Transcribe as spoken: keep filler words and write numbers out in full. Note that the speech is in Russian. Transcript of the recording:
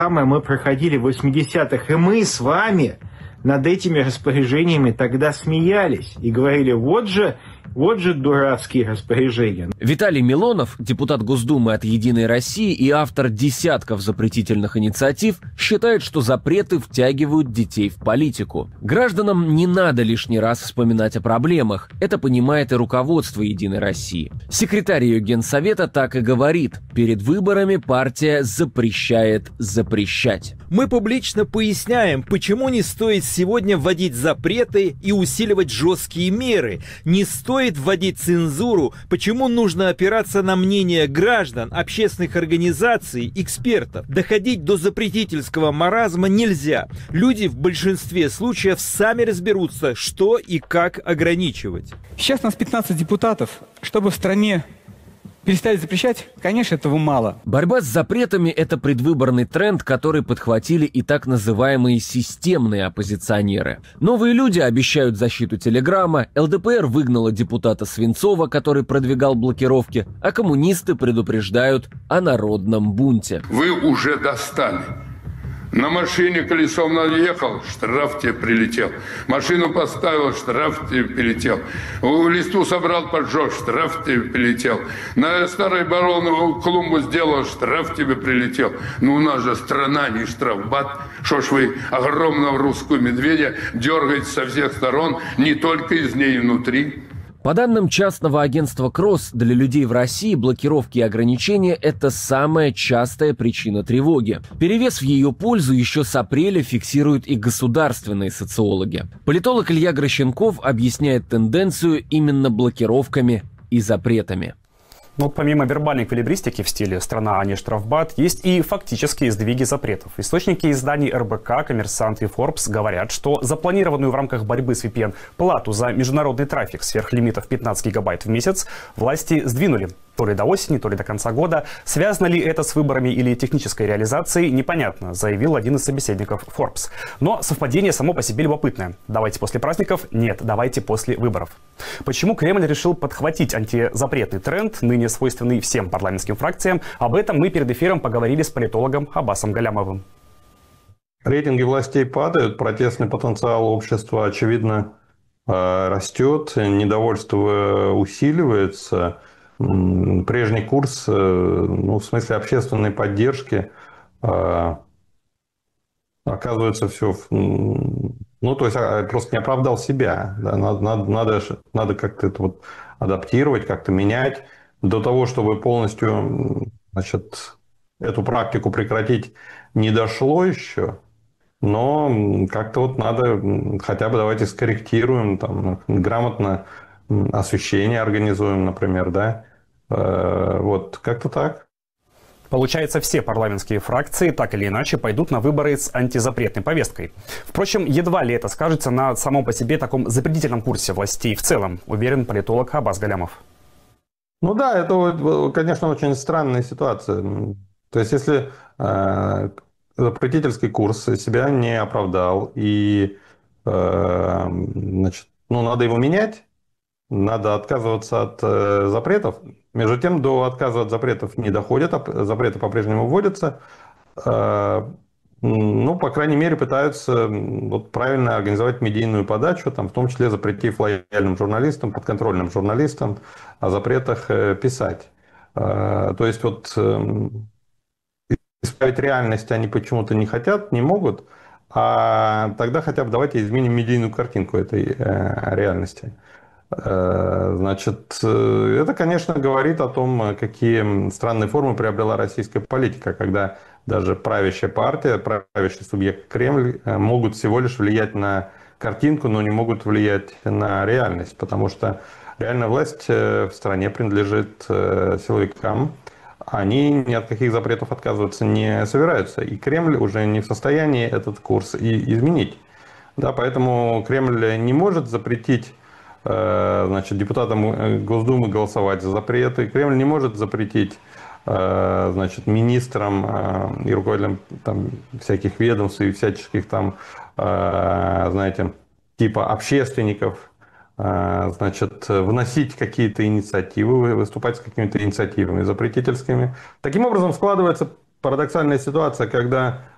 самое мы проходили в восьмидесятых, и мы с вами над этими распоряжениями тогда смеялись и говорили, вот же, вот же дурацкие распоряжения. Виталий Милонов, депутат Госдумы от «Единой России» и автор десятков запретительных инициатив, считает, что запреты втягивают детей в политику. Гражданам не надо лишний раз вспоминать о проблемах. Это понимает и руководство «Единой России». Секретарь ее Генсовета так и говорит: перед выборами партия запрещает запрещать. Мы публично поясняем, почему не стоит сегодня вводить запреты и усиливать жесткие меры. Не стоит вводить цензуру, почему нужно опираться на мнение граждан, общественных организаций, экспертов. Доходить до запретительского маразма нельзя. Люди в большинстве случаев сами разберутся, что и как ограничивать. Сейчас нас пятнадцать депутатов, чтобы в стране перестали запрещать, конечно, этого мало. Борьба с запретами – это предвыборный тренд, который подхватили и так называемые системные оппозиционеры. Новые люди обещают защиту Телеграма, эл дэ пэ эр выгнала депутата Свинцова, который продвигал блокировки, а коммунисты предупреждают о народном бунте. Вы уже достали. На машине колесом наехал, штраф тебе прилетел. Машину поставил, штраф тебе прилетел. Листву собрал, поджег, штраф тебе прилетел. На старой баронову клумбу сделал, штраф тебе прилетел. Ну у нас же страна, не штрафбат. Что ж вы огромного русского медведя дергаете со всех сторон, не только из ней внутри. По данным частного агентства Кросс, для людей в России блокировки и ограничения – это самая частая причина тревоги. Перевес в ее пользу еще с апреля фиксируют и государственные социологи. Политолог Илья Грощенков объясняет тенденцию именно блокировками и запретами. Но помимо вербальной эквилибристики в стиле «страна, а не штрафбат», есть и фактические сдвиги запретов. Источники изданий эр бэ ка, «Коммерсант» и Forbes говорят, что запланированную в рамках борьбы с ви пи эн плату за международный трафик сверх лимитов пятнадцать гигабайт в месяц власти сдвинули. То ли до осени, то ли до конца года. Связано ли это с выборами или технической реализацией, непонятно, заявил один из собеседников Forbes. Но совпадение само по себе любопытное. Давайте после праздников? Нет, давайте после выборов. Почему Кремль решил подхватить антизапретный тренд, ныне свойственный всем парламентским фракциям? Об этом мы перед эфиром поговорили с политологом Аббасом Галямовым. Рейтинги властей падают, протестный потенциал общества, очевидно, растет, недовольство усиливается. Прежний курс, ну, в смысле общественной поддержки, оказывается, все, ну, то есть просто не оправдал себя. Да, надо, надо, надо, надо как-то это вот адаптировать, как-то менять. До того, чтобы полностью, значит, эту практику прекратить, не дошло еще. Но как-то вот надо, хотя бы давайте скорректируем, там, грамотно освещение организуем, например, да. Вот, как-то так. Получается, все парламентские фракции так или иначе пойдут на выборы с антизапретной повесткой. Впрочем, едва ли это скажется на самом по себе таком запретительном курсе властей в целом, уверен политолог Аббас Галямов. Ну да, это, конечно, очень странная ситуация. То есть, если э, запретительский курс себя не оправдал, и э, значит, ну, надо его менять, надо отказываться от э, запретов. Между тем, до отказа от запретов не доходят, а запреты по-прежнему вводятся. Э, ну, по крайней мере, пытаются вот, правильно организовать медийную подачу, там, в том числе запретив лояльным журналистам, подконтрольным журналистам о запретах э, писать. Э, то есть, вот, э, исправить реальность они почему-то не хотят, не могут, а тогда хотя бы давайте изменим медийную картинку этой э, реальности. Значит, это, конечно, говорит о том, какие странные формы приобрела российская политика, когда даже правящая партия, правящий субъект Кремль могут всего лишь влиять на картинку, но не могут влиять на реальность, потому что реальная власть в стране принадлежит силовикам, они ни от каких запретов отказываться не собираются, и Кремль уже не в состоянии этот курс и изменить. Да, поэтому Кремль не может запретить, значит, депутатам Госдумы голосовать за запреты. Кремль не может запретить, значит, министрам и руководителям там, всяких ведомств и всяческих там, знаете, типа общественников, значит, вносить какие-то инициативы, выступать с какими-то инициативами запретительскими. Таким образом складывается парадоксальная ситуация, когда